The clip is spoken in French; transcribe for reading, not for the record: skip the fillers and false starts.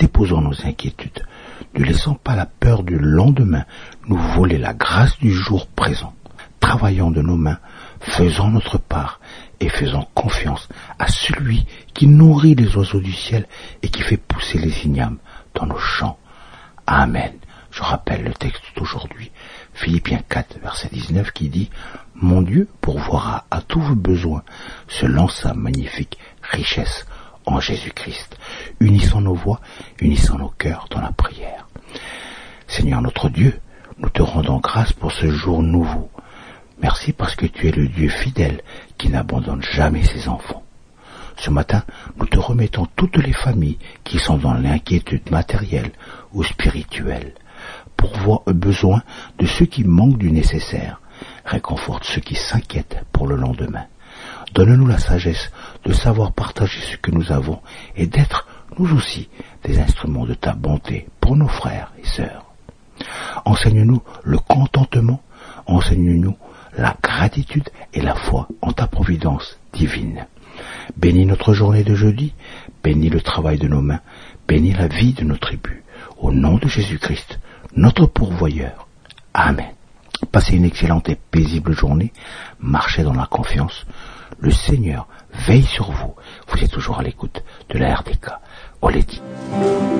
déposons nos inquiétudes. Ne laissons pas la peur du lendemain nous voler la grâce du jour présent. Travaillons de nos mains, faisons notre part et faisons confiance à celui qui nourrit les oiseaux du ciel et qui fait pousser les ignames dans nos champs. Amen. Je rappelle le texte d'aujourd'hui, Philippiens 4, verset 19, qui dit « Mon Dieu pourvoira à tous vos besoins selon sa magnifique richesse en Jésus-Christ. » Unissons nos voix, unissons nos cœurs dans la prière. Seigneur notre Dieu, nous te rendons grâce pour ce jour nouveau. Merci parce que tu es le Dieu fidèle qui n'abandonne jamais ses enfants. Ce matin, nous te remettons toutes les familles qui sont dans l'inquiétude matérielle ou spirituelle. Pourvois aux besoins de ceux qui manquent du nécessaire. Réconforte ceux qui s'inquiètent pour le lendemain. Donne-nous la sagesse de savoir partager ce que nous avons et d'être, nous aussi, des instruments de ta bonté pour nos frères et sœurs. Enseigne-nous le contentement, enseigne-nous la gratitude et la foi en ta providence divine. Bénis notre journée de jeudi, bénis le travail de nos mains, bénis la vie de nos tribus. Au nom de Jésus-Christ, notre pourvoyeur. Amen. Passez une excellente et paisible journée, marchez dans la confiance. Le Seigneur veille sur vous. Vous êtes toujours à l'écoute de la RDK. On les dit.